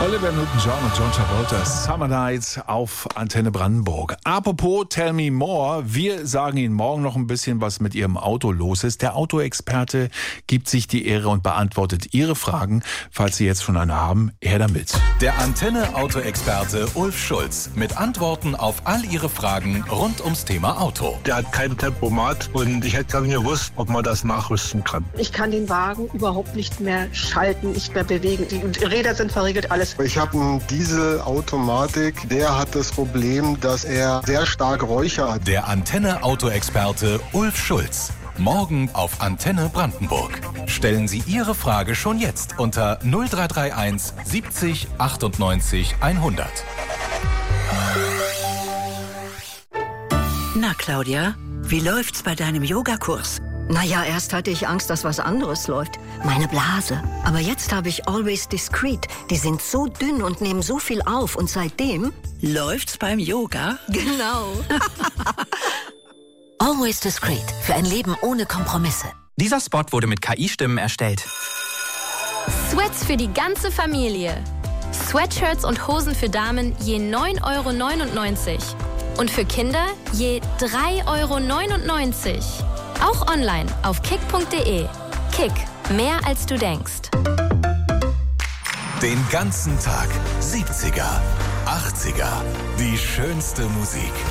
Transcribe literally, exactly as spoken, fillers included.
Oliver Newton-John und John Travolta, Summer Nights auf Antenne Brandenburg. Apropos Tell Me More, wir sagen Ihnen morgen noch ein bisschen, was mit Ihrem Auto los ist. Der Autoexperte gibt sich die Ehre und beantwortet Ihre Fragen. Falls Sie jetzt schon eine haben, her damit. Der Antenne Autoexperte Ulf Schulz mit Antworten auf all Ihre Fragen rund ums Thema Auto. Der hat kein Tempomat und ich hätte gerne gewusst, ob man das nachrüsten kann. Ich kann den Wagen überhaupt nicht mehr schalten, nicht mehr bewegen. Die Räder sind verriegelt, alles. Ich habe einen Dieselautomatik, der hat das Problem, dass er sehr stark räuchert. Der Antenne Autoexperte Ulf Schulz. Morgen auf Antenne Brandenburg. Stellen Sie Ihre Frage schon jetzt unter null drei drei eins siebzig achtundneunzig hundert. Na, Claudia, wie läuft's bei deinem Yogakurs? Naja, erst hatte ich Angst, dass was anderes läuft. Meine Blase. Aber jetzt habe ich Always Discreet. Die sind so dünn und nehmen so viel auf. Und seitdem... Läuft's beim Yoga? Genau. Always Discreet. Für ein Leben ohne Kompromisse. Dieser Spot wurde mit K I-Stimmen erstellt. Sweats für die ganze Familie. Sweatshirts und Hosen für Damen je neun Euro neunundneunzig. Und für Kinder je drei Euro neunundneunzig. Auch online auf kick punkt de. Kick, mehr als du denkst. Den ganzen Tag siebziger, achtziger, die schönste Musik.